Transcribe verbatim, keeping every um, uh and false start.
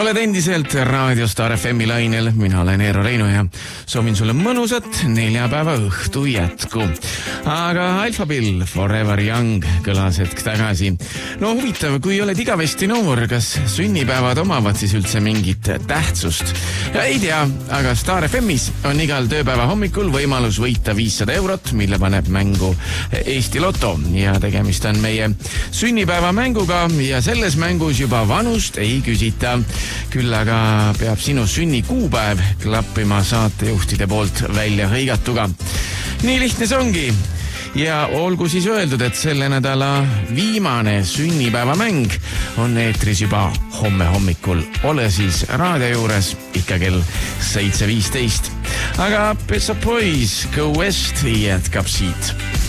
Oled endiselt Raadio Star F M-i lainel, mina olen Eero Reino ja soovin sulle mõnusat neljapäeva õhtu jätku. Aga Alpha Bill Forever Young kõlas hetk tagasi. No huvitav, kui oled igavesti noor, kas sünnipäevad omavad siis üldse mingit tähtsust? Ja ei tea, aga Star F M-is on igal tööpäeva hommikul võimalus võita viissada eurot, mille paneb mängu Eesti Loto. Ja tegemist on meie sünnipäeva mänguga ja selles mängus juba vanust ei küsita. Küll aga peab sinu sünnikuupäev klappima saatejuhtide poolt välja hõigatuga. Nii lihtne see ongi. Ja olgu siis öeldud, et selle nädala viimane sünnipäevamäng on eetris juba homme hommikul. Ole siis raadio juures ikka kell seitse viisteist. Aga Pet Shop Boys Go West jätkab siit.